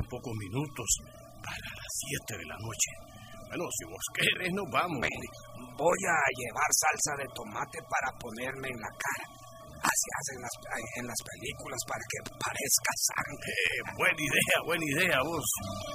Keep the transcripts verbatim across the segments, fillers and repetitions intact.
pocos minutos para las siete de la noche. Bueno, si vos querés, nos vamos. Ven, voy a llevar salsa de tomate para ponerme en la cara. Así hacen las, en las películas para que parezca sangre. Eh, buena idea, buena idea, vos.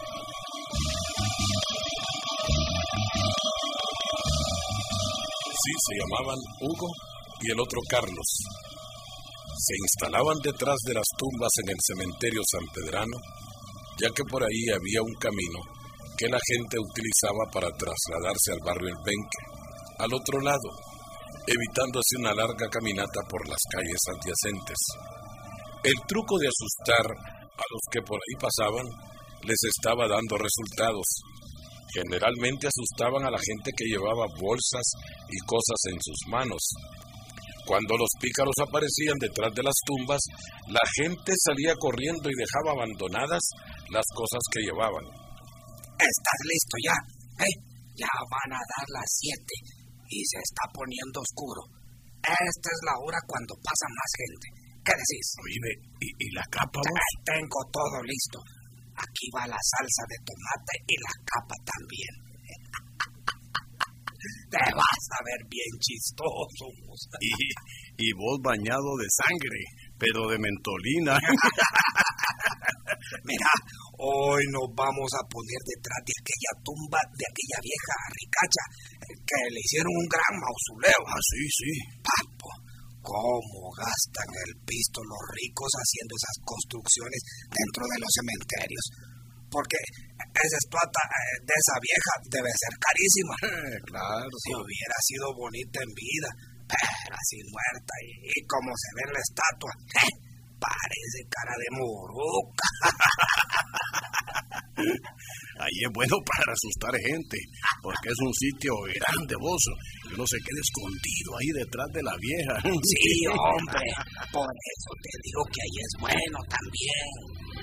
Sí, se llamaban Hugo y el otro Carlos. Se instalaban detrás de las tumbas en el cementerio sanpedrano, ya que por ahí había un camino que la gente utilizaba para trasladarse al barrio El Benque, al otro lado, evitando así una larga caminata por las calles adyacentes. El truco de asustar a los que por ahí pasaban les estaba dando resultados. Generalmente asustaban a la gente que llevaba bolsas y cosas en sus manos. Cuando los pícaros aparecían detrás de las tumbas, la gente salía corriendo y dejaba abandonadas las cosas que llevaban. ¿Estás listo ya? ¿Eh? Ya van a dar las siete y se está poniendo oscuro. Esta es la hora cuando pasa más gente. ¿Qué decís? Oye, ¿y, y la capa, vos? Ay, tengo todo listo. Aquí va la salsa de tomate y la capa también. Te vas a ver bien chistoso. Y, y vos bañado de sangre, pero de mentolina. Mira, hoy nos vamos a poner detrás de aquella tumba de aquella vieja ricacha que le hicieron un gran mausoleo. Ah, sí, sí. Papo, cómo gastan el pisto los ricos haciendo esas construcciones dentro de los cementerios. Porque esa estatua de esa vieja debe ser carísima. Eh, claro. Si hubiera sido bonita en vida, pero así muerta y, y como se ve en la estatua, eh, parece cara de moruca. Ahí es bueno para asustar gente, porque es un sitio grande, vos. Que uno se quede escondido ahí detrás de la vieja. Sí, hombre, por eso te digo que ahí es bueno también.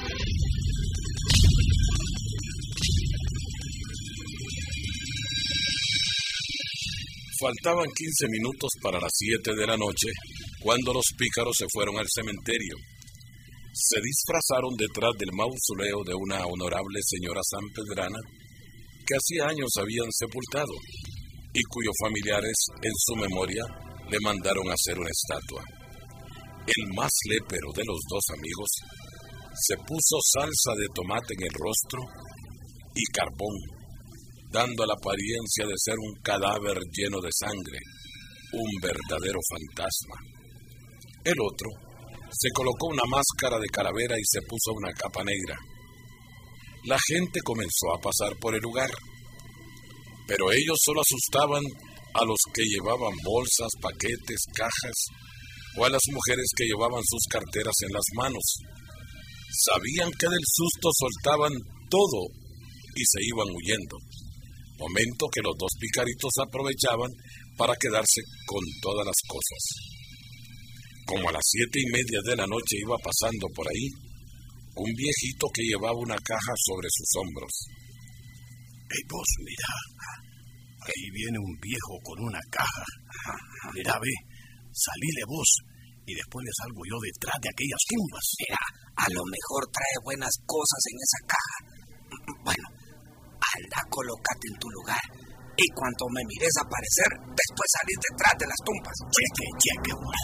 Faltaban quince minutos para las siete de la noche cuando los pícaros se fueron al cementerio. Se disfrazaron detrás del mausoleo de una honorable señora sanpedrana que hacía años habían sepultado y cuyos familiares en su memoria le mandaron hacer una estatua. El más lépero de los dos amigos se puso salsa de tomate en el rostro y carbón, dando la apariencia de ser un cadáver lleno de sangre, un verdadero fantasma. El otro se colocó una máscara de calavera y se puso una capa negra. La gente comenzó a pasar por el lugar, pero ellos solo asustaban a los que llevaban bolsas, paquetes, cajas, o a las mujeres que llevaban sus carteras en las manos. Sabían que del susto soltaban todo y se iban huyendo, momento que los dos picaritos aprovechaban para quedarse con todas las cosas. Como a las siete y media de la noche iba pasando por ahí un viejito que llevaba una caja sobre sus hombros. Hey, vos, mira, ahí viene un viejo con una caja. Mira, ve, salile vos y después le salgo yo detrás de aquellas tumbas. Mira, a lo mejor trae buenas cosas en esa caja. Bueno, anda, colócate en tu lugar y cuando me mires aparecer, después salís detrás de las tumbas. Cheque, cheque, vos.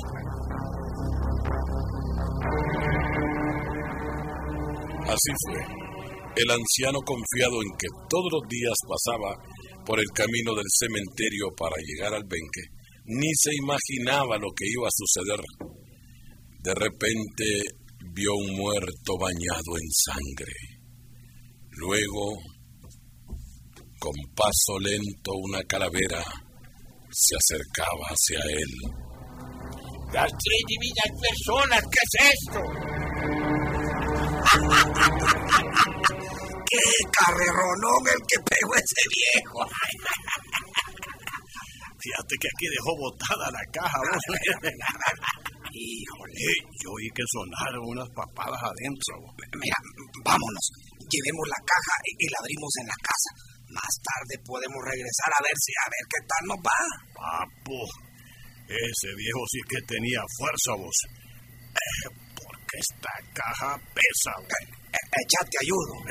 Así fue. El anciano, confiado en que todos los días pasaba por el camino del cementerio para llegar al Benque, ni se imaginaba lo que iba a suceder. De repente vio un muerto bañado en sangre. Luego, con paso lento, una calavera se acercaba hacia él. ¡Las tres divinas personas! ¿Qué es esto? ¡Qué carrerronón el que pegó ese viejo! Fíjate que aquí dejó botada la caja, vos. Híjole, Yo oí que sonaron unas papadas adentro. mira, vámonos, llevemos la caja y, y la abrimos en la casa. Más tarde podemos regresar a ver si a ver qué tal nos va. Papo, ese viejo sí que tenía fuerza, vos. Eh, porque esta caja pesa, vos. Eh, eh, échate ayudo.